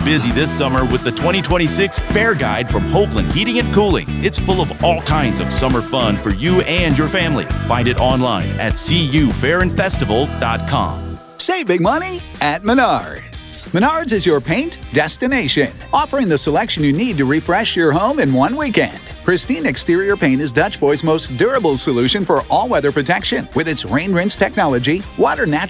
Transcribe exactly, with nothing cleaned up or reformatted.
busy this summer with the twenty twenty-six Fair Guide from Hopeland Heating and Cooling. It's full of all kinds of summer fun for you and your family. Find it online at c u fair and festival dot com. Save big money at Menards. Menards is your paint destination, offering the selection you need to refresh your home in one weekend. Pristine Exterior Paint is Dutch Boy's most durable solution for all-weather protection. With its rain rinse technology, water naturally